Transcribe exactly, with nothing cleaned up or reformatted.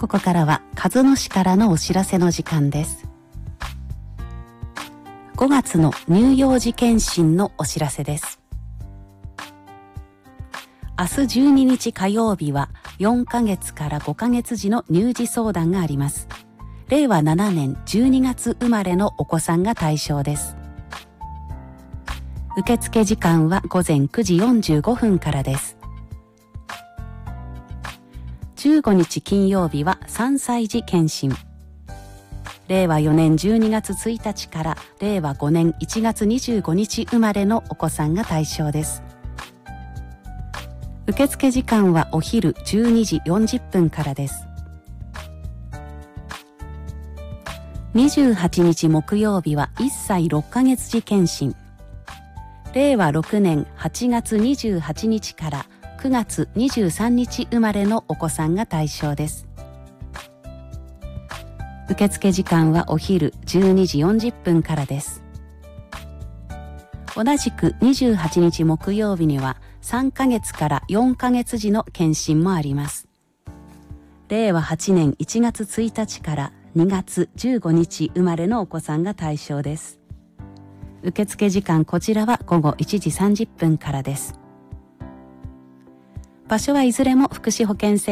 ここからは鹿角市からのお知らせの時間です。ごがつの乳幼児健診のお知らせです。明日じゅうににち火曜日はよんかげつからごかげつ児の乳児相談があります。れいわななねんじゅうにがつ生まれのお子さんが対象です。受付時間はごぜんくじよんじゅうごふんからです。じゅうごにち金曜日はさんさい児検診。れいわよねんじゅうにがつついたちかられいわごねんいちがつにじゅうごにち生まれのお子さんが対象です。受付時間はお昼じゅうにじよんじゅっぷんからです。にじゅうはちにち木曜日はいっさいろっかげつ児検診。れいわろくねんはちがつにじゅうはちにちからくがつにじゅうさんにち生まれのお子さんが対象です。受付時間はお昼じゅうにじよんじゅっぷんからです。同じくにじゅうはちにち木曜日にはさんかげつからよんかげつ児の検診もあります。れいわはちねんいちがつついたちからにがつじゅうごにち生まれのお子さんが対象です。受付時間こちらはごごいちじさんじゅっぷんからです。場所はいずれも福祉保健センター